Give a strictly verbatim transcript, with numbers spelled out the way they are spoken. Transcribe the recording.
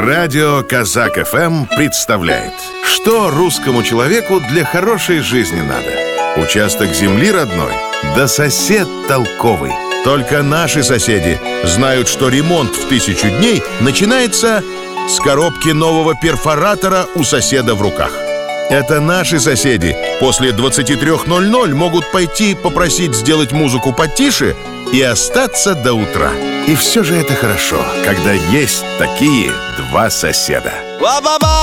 Радио Казак эф эм представляет, что русскому человеку для хорошей жизни надо. Участок земли родной, да сосед толковый. Только наши соседи знают, что ремонт в тысячу дней начинается с коробки нового перфоратора у соседа в руках. Это наши соседи после двадцати трёх ноль-ноль могут пойти попросить сделать музыку потише и остаться до утра. И все же это хорошо, когда есть такие два соседа.